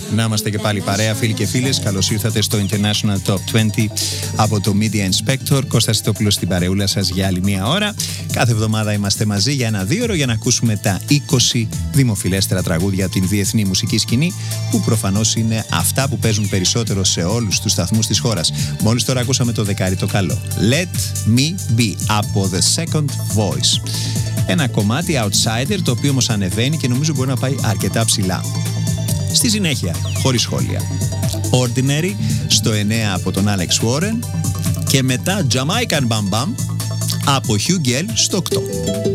Να είμαστε και πάλι παρέα, φίλοι και φίλες. Καλώς ήρθατε στο International Top 20 από το Media Inspector. Κώστας Τιτόπουλος στην παρεούλα σας για άλλη μία ώρα. Κάθε εβδομάδα είμαστε μαζί για ένα 2ωρο για να ακούσουμε τα 20 δημοφιλέστερα τραγούδια από την διεθνή μουσική σκηνή, που προφανώς είναι αυτά που παίζουν περισσότερο σε όλους τους σταθμούς της χώρας. Μόλις τώρα ακούσαμε το δεκάρι το καλό. Let Me Be από The Second Voice. Ένα κομμάτι outsider, το οποίο όμως ανεβαίνει και νομίζω μπορεί να πάει αρκετά ψηλά. Στη συνέχεια, χωρίς σχόλια, Ordinary στο 9 από τον Alex Warren και μετά Jamaican Bam Bam από Hugh Gell στο 8.